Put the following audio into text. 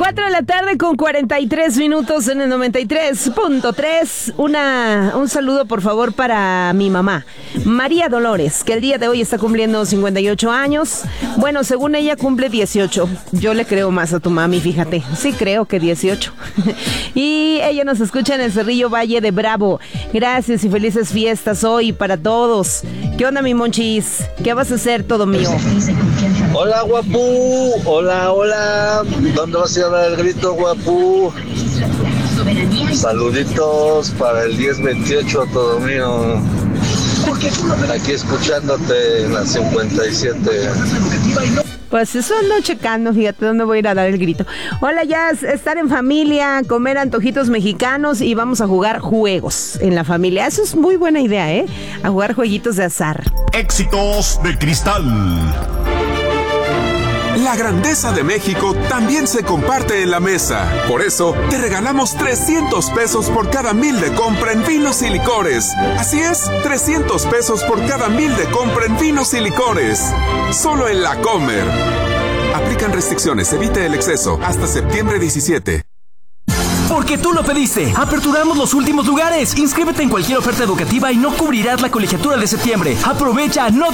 4 de la tarde con 43 minutos en el 93.3. Un saludo, por favor, para mi mamá, María Dolores, que el día de hoy está cumpliendo 58 años. Bueno, según ella cumple 18. Yo le creo más a tu mami, fíjate. Sí, creo que 18. Y ella nos escucha en el Cerrillo Valle de Bravo. Gracias y felices fiestas hoy para todos. ¿Qué onda, mi monchis? ¿Qué vas a hacer, todo mío? Hola, guapu. Hola. ¿Dónde vas a ir a dar el grito, guapu? Saluditos para el 1028, todo mío. Aquí escuchándote en la 57. Pues eso ando checando, fíjate dónde voy a ir a dar el grito. Hola, ya estar en familia, comer antojitos mexicanos y vamos a jugar juegos en la familia. Eso es muy buena idea, ¿eh? A jugar jueguitos de azar. Éxitos de Cristal. La grandeza de México también se comparte en la mesa. Por eso, te regalamos 300 pesos por cada 1,000 de compra en vinos y licores. Así es, 300 pesos por cada 1,000 de compra en vinos y licores. Solo en La Comer. Aplican restricciones, evite el exceso. Hasta septiembre 17. Porque tú lo pediste. Aperturamos los últimos lugares. Inscríbete en cualquier oferta educativa y no cubrirás la colegiatura de septiembre. Aprovecha, no